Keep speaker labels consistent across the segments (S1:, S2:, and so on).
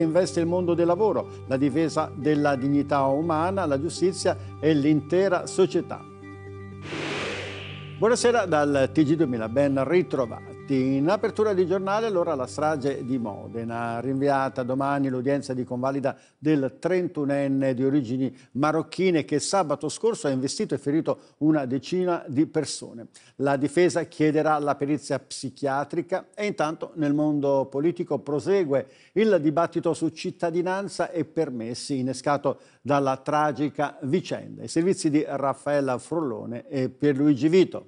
S1: Investe il mondo del lavoro, la difesa della dignità umana, la giustizia e l'intera società. Buonasera dal TG2000, ben ritrovati. In apertura di giornale allora la strage di Modena, rinviata domani l'udienza di convalida del 31enne di origini marocchine che sabato scorso ha investito e ferito una decina di persone. La difesa chiederà la perizia psichiatrica e intanto nel mondo politico prosegue il dibattito su cittadinanza e permessi innescato dalla tragica vicenda. I servizi di Raffaella Frollone e Pierluigi Vito.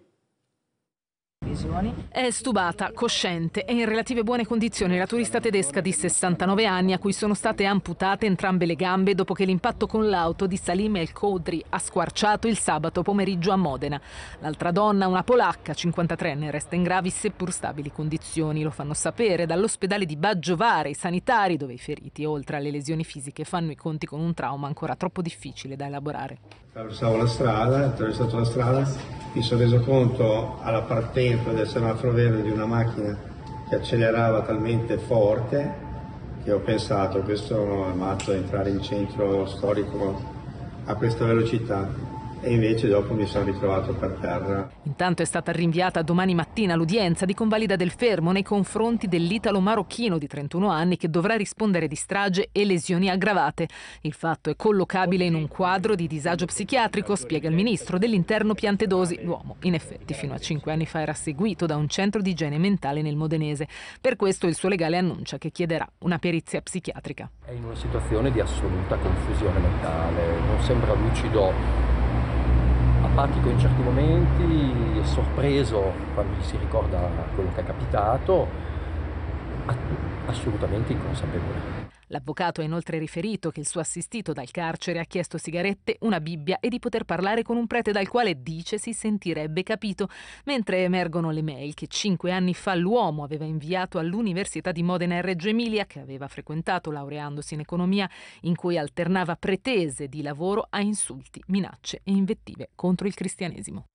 S2: È stubata, cosciente e in relative buone condizioni la turista tedesca di 69 anni a cui sono state amputate entrambe le gambe dopo che l'impatto con l'auto di Salim El Khodri ha squarciato il sabato pomeriggio a Modena. L'altra donna, una polacca, 53enne, resta in gravi seppur stabili condizioni. Lo fanno sapere dall'ospedale di Baggiovare i sanitari, dove i feriti, oltre alle lesioni fisiche, fanno i conti con un trauma ancora troppo difficile da elaborare.
S3: Attraversato la strada, mi sono reso conto alla partenza del semaforo verde di una macchina che accelerava talmente forte che ho pensato questo è matto a entrare in centro storico a questa velocità. E invece dopo mi sono ritrovato per terra.
S2: Intanto è stata rinviata domani mattina l'udienza di convalida del fermo nei confronti dell'italo marocchino di 31 anni che dovrà rispondere di strage e lesioni aggravate. Il fatto è collocabile in un quadro di disagio psichiatrico, spiega il ministro dell'Interno Piantedosi. L'uomo, in effetti, fino a 5 anni fa era seguito da un centro di igiene mentale nel modenese. Per questo il suo legale annuncia che chiederà una perizia psichiatrica.
S4: È in una situazione di assoluta confusione mentale, non sembra lucido. Apatico in certi momenti, sorpreso quando gli si ricorda quello che è capitato, assolutamente inconsapevole.
S2: L'avvocato ha inoltre riferito che il suo assistito dal carcere ha chiesto sigarette, una Bibbia e di poter parlare con un prete dal quale dice si sentirebbe capito, mentre emergono le mail che 5 anni fa l'uomo aveva inviato all'Università di Modena e Reggio Emilia, che aveva frequentato laureandosi in economia, in cui alternava pretese di lavoro a insulti, minacce e invettive contro il cristianesimo.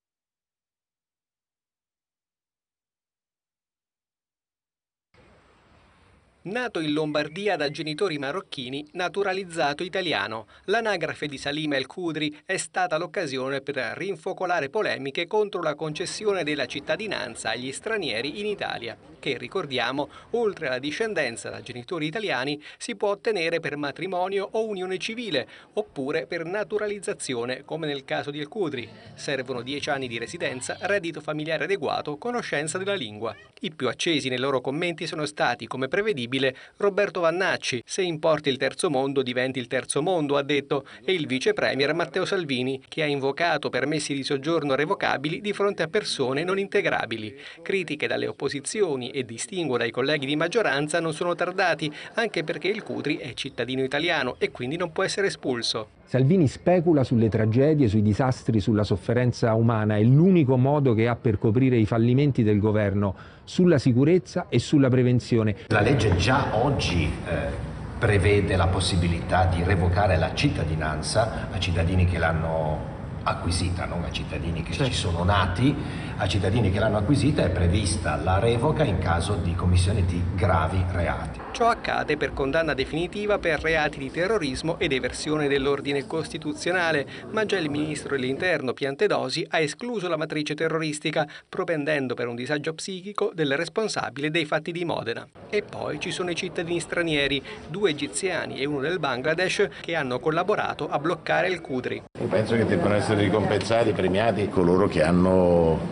S5: Nato in Lombardia da genitori marocchini, naturalizzato italiano, l'anagrafe di Salim El Khodri è stata l'occasione per rinfocolare polemiche contro la concessione della cittadinanza agli stranieri in Italia, che, ricordiamo, oltre alla discendenza da genitori italiani, si può ottenere per matrimonio o unione civile, oppure per naturalizzazione, come nel caso di El Khodri. Servono 10 anni di residenza, reddito familiare adeguato, conoscenza della lingua. I più accesi nei loro commenti sono stati, come prevedibile, Roberto Vannacci. Se importi il terzo mondo, diventi il terzo mondo, ha detto, e il vice premier Matteo Salvini, che ha invocato permessi di soggiorno revocabili di fronte a persone non integrabili. Critiche dalle opposizioni e distinguo dai colleghi di maggioranza non sono tardati, anche perché il Khodri è cittadino italiano e quindi non può essere espulso.
S6: Salvini specula sulle tragedie, sui disastri, sulla sofferenza umana. È l'unico modo che ha per coprire i fallimenti del governo sulla sicurezza e sulla prevenzione.
S7: La legge già oggi prevede la possibilità di revocare la cittadinanza a cittadini che l'hanno acquisita, non a cittadini che ci sono nati. A cittadini che l'hanno acquisita è prevista la revoca in caso di commissione di gravi reati.
S5: Ciò accade per condanna definitiva per reati di terrorismo ed eversione dell'ordine costituzionale, ma già il ministro dell'Interno Piantedosi ha escluso la matrice terroristica, propendendo per un disagio psichico del responsabile dei fatti di Modena. E poi ci sono i cittadini stranieri, 2 egiziani e uno del Bangladesh, che hanno collaborato a bloccare il Khodri.
S8: Io penso che debbano essere ricompensati, premiati coloro che hanno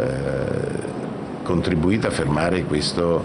S8: contribuito a fermare questa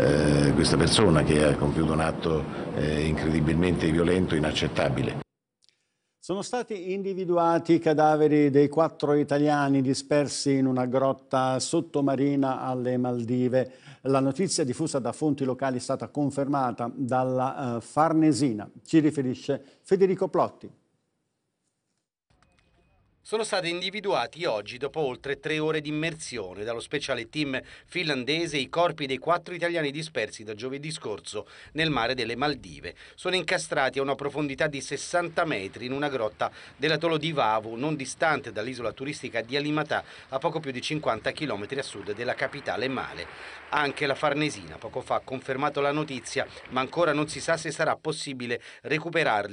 S8: persona che ha compiuto un atto incredibilmente violento e inaccettabile.
S1: Sono stati individuati i cadaveri dei 4 italiani dispersi in una grotta sottomarina alle Maldive. La notizia diffusa da fonti locali è stata confermata dalla Farnesina. Ci riferisce Federico Plotti.
S9: Sono stati individuati oggi, dopo oltre 3 ore di immersione, dallo speciale team finlandese i corpi dei 4 italiani dispersi da giovedì scorso nel mare delle Maldive. Sono incastrati a una profondità di 60 metri in una grotta dell'atollo di Vavu, non distante dall'isola turistica di Alimatà, a poco più di 50 km a sud della capitale Male. Anche la Farnesina poco fa ha confermato la notizia, ma ancora non si sa se sarà possibile recuperarli